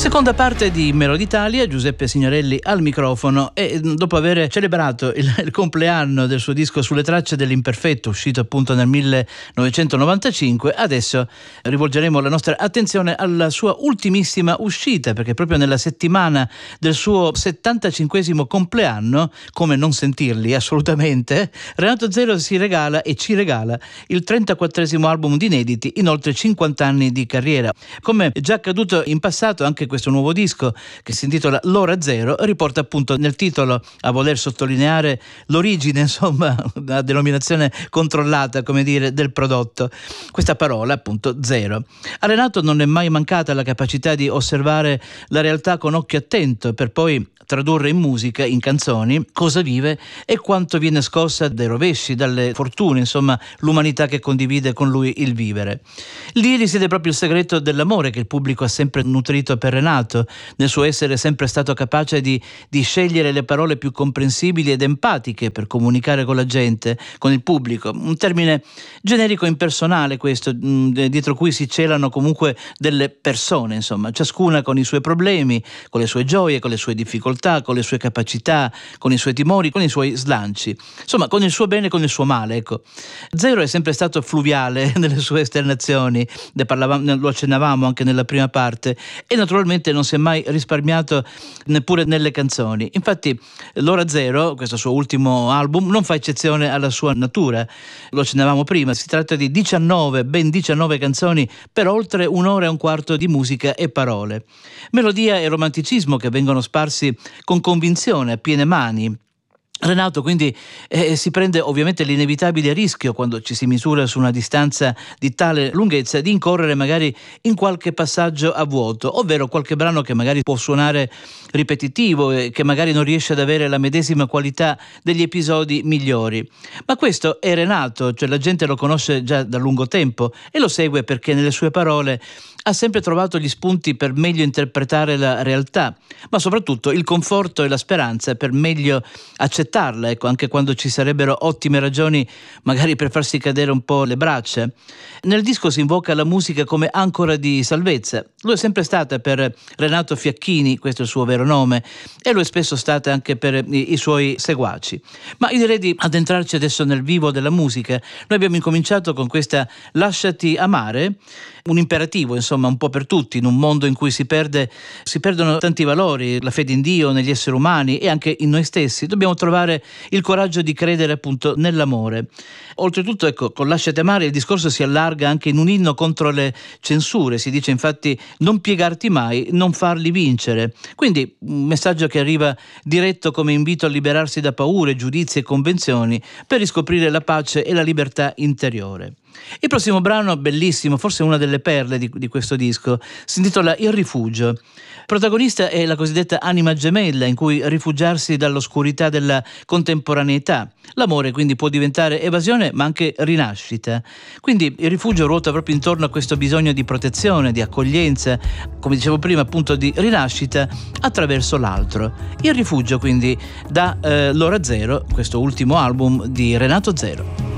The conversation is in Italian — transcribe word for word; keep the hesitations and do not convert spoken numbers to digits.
Seconda parte di Meloditalia, Giuseppe Signorelli al microfono, e dopo aver celebrato il, il compleanno del suo disco Sulle tracce dell'imperfetto, uscito appunto nel millenovecentonovantacinque, adesso rivolgeremo la nostra attenzione alla sua ultimissima uscita, perché proprio nella settimana del suo settantacinquesimo compleanno, come non sentirli assolutamente, Renato Zero si regala e ci regala il trentaquattresimo album di inediti in oltre cinquanta anni di carriera. Come già accaduto in passato, anche questo nuovo disco, che si intitola L'Ora Zero, riporta appunto nel titolo a voler sottolineare l'origine, insomma, la denominazione controllata, come dire, del prodotto. Questa parola, appunto, zero. A Renato non è mai mancata la capacità di osservare la realtà con occhio attento, per poi tradurre in musica, in canzoni, cosa vive e quanto viene scossa dai rovesci, dalle fortune, insomma, l'umanità che condivide con lui il vivere. Lì risiede proprio il segreto dell'amore che il pubblico ha sempre nutrito per Renato, nel suo essere sempre stato capace di, di scegliere le parole più comprensibili ed empatiche per comunicare con la gente, con il pubblico. Un termine generico e impersonale questo, mh, dietro cui si celano comunque delle persone, insomma, ciascuna con i suoi problemi, con le sue gioie, con le sue difficoltà, con le sue capacità, con i suoi timori, con i suoi slanci, insomma con il suo bene e con il suo male, ecco. Zero è sempre stato fluviale nelle sue esternazioni, ne parlavamo, lo accennavamo anche nella prima parte, e naturalmente non si è mai risparmiato neppure nelle canzoni. Infatti L'Ora Zero, questo suo ultimo album, non fa eccezione alla sua natura. Lo accennavamo prima, si tratta di diciannove, ben diciannove canzoni per oltre un'ora e un quarto di musica e parole. Melodia e romanticismo che vengono sparsi con convinzione, a piene mani. Renato quindi eh, si prende ovviamente l'inevitabile rischio, quando ci si misura su una distanza di tale lunghezza, di incorrere magari in qualche passaggio a vuoto, ovvero qualche brano che magari può suonare ripetitivo e che magari non riesce ad avere la medesima qualità degli episodi migliori. Ma questo è Renato, cioè la gente lo conosce già da lungo tempo e lo segue perché nelle sue parole ha sempre trovato gli spunti per meglio interpretare la realtà, ma soprattutto il conforto e la speranza per meglio accettarla, ecco, anche quando ci sarebbero ottime ragioni magari per farsi cadere un po' le braccia. Nel disco si invoca la musica come ancora di salvezza. Lo è sempre stata per Renato Fiacchini, questo è il suo vero nome, e lo è spesso stata anche per i, i suoi seguaci. Ma io direi di addentrarci adesso nel vivo della musica. Noi abbiamo incominciato con questa Lasciati amare, un imperativo, insomma, un po' per tutti, in un mondo in cui si perde, si perdono tanti valori, la fede in Dio, negli esseri umani e anche in noi stessi. Dobbiamo trovare il coraggio di credere appunto nell'amore. Oltretutto, ecco, con Lasciati amare il discorso si allarga anche in un inno contro le censure. Si dice infatti non piegarti mai, non farli vincere. Quindi un messaggio che arriva diretto come invito a liberarsi da paure, giudizi e convenzioni per riscoprire la pace e la libertà interiore. Il prossimo brano, bellissimo, forse una delle perle di, di questo disco, si intitola Il rifugio. Protagonista è la cosiddetta anima gemella, in cui rifugiarsi dall'oscurità della contemporaneità. L'amore quindi può diventare evasione ma anche rinascita. Quindi il rifugio ruota proprio intorno a questo bisogno di protezione, di accoglienza, come dicevo prima appunto di rinascita attraverso l'altro. Il rifugio quindi da eh, L'Ora Zero, questo ultimo album di Renato Zero.